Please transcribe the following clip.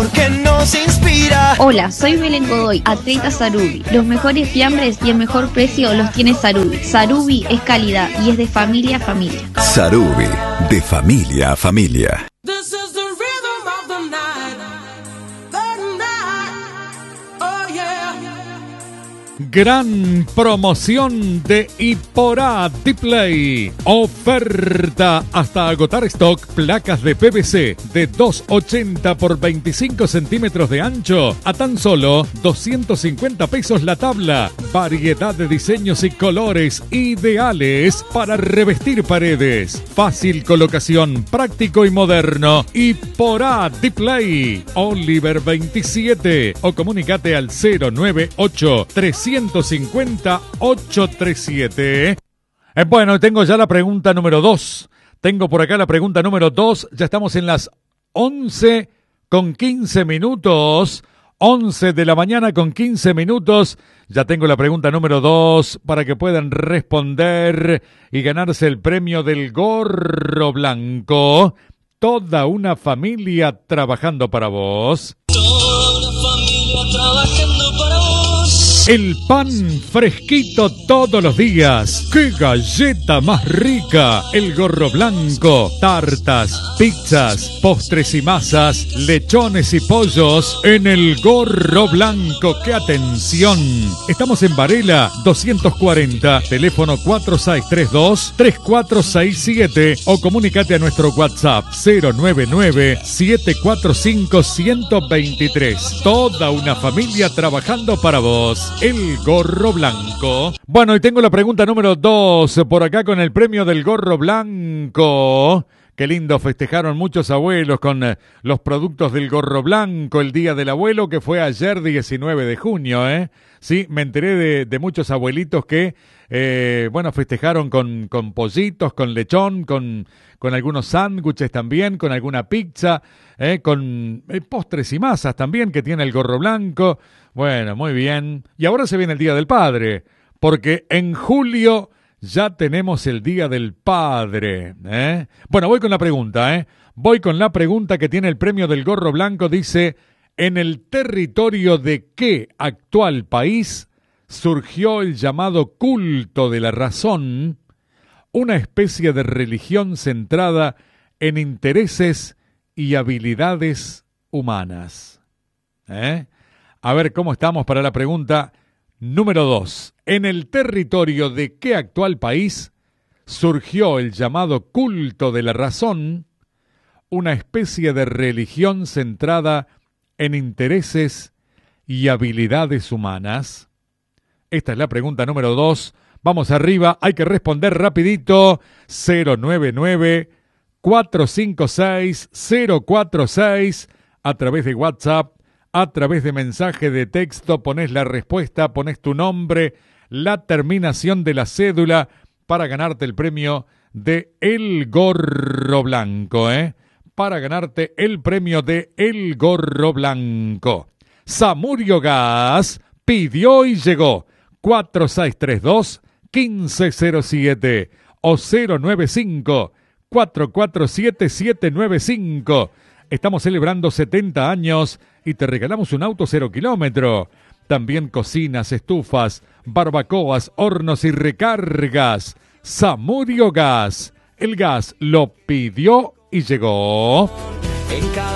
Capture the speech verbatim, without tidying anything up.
que nos inspira. Hola, soy Belén Godoy, atleta Sarubi. Los mejores fiambres y el mejor precio los tiene Sarubi. Sarubi es calidad y es de familia a familia. Sarubi, de familia a familia. Gran promoción de Iporá Display. Oferta hasta agotar stock. Placas de P V C de dos ochenta por veinticinco centímetros de ancho a tan solo doscientos cincuenta pesos la tabla. Variedad de diseños y colores ideales para revestir paredes. Fácil colocación, práctico y moderno. Iporá Display. Oliver veintisiete o comunicate al cero nueve ocho tres cinco cero ocho tres siete. Eh, bueno, tengo ya la pregunta número dos. Tengo por acá la pregunta número dos. Ya estamos en las once con quince minutos. once de la mañana con quince minutos. Ya tengo la pregunta número dos para que puedan responder y ganarse el premio del gorro blanco. Toda una familia trabajando para vos. Toda una familia trabajando para vos. El pan fresquito todos los días. ¡Qué galleta más rica! El gorro blanco. Tartas, pizzas, postres y masas, lechones y pollos en el gorro blanco. ¡Qué atención! Estamos en Varela doscientos cuarenta. Teléfono cuatro seis tres dos tres cuatro seis siete o comunicate a nuestro WhatsApp cero nueve nueve siete cuatro cinco uno dos tres. Toda una familia trabajando para vos. El gorro blanco. Bueno, y tengo la pregunta número dos por acá con el premio del gorro blanco. Qué lindo, festejaron muchos abuelos con eh, los productos del gorro blanco, el Día del Abuelo, que fue ayer diecinueve de junio, ¿eh? Sí, me enteré de, de muchos abuelitos que, eh, bueno, festejaron con, con pollitos, con lechón, con, con algunos sándwiches también, con alguna pizza, eh, con eh, postres y masas también que tiene el gorro blanco. Bueno, muy bien. Y ahora se viene el Día del Padre, porque en julio ya tenemos el Día del Padre, ¿eh? Bueno, voy con la pregunta, ¿eh? Voy con la pregunta que tiene el premio del gorro blanco. Dice, ¿en el territorio de qué actual país surgió el llamado culto de la razón, una especie de religión centrada en intereses y habilidades humanas? ¿Eh? A ver cómo estamos para la pregunta número dos. ¿En el territorio de qué actual país surgió el llamado culto de la razón, una especie de religión centrada en intereses y habilidades humanas? Esta es la pregunta número dos. Vamos arriba, hay que responder rapidito. cero nueve nueve cuatro cinco seis cero cuatro seis a través de WhatsApp. A través de mensaje de texto pones la respuesta, pones tu nombre, la terminación de la cédula para ganarte el premio de El Gorro Blanco, ¿eh? Para ganarte el premio de El Gorro Blanco. Samurio Gas pidió y llegó. cuatro seis tres dos uno cinco cero siete o cero nueve cinco cuatro cuatro siete siete nueve cinco. Estamos celebrando setenta años y te regalamos un auto cero kilómetro. También cocinas, estufas, barbacoas, hornos y recargas. Samurio Gas. El gas lo pidió y llegó.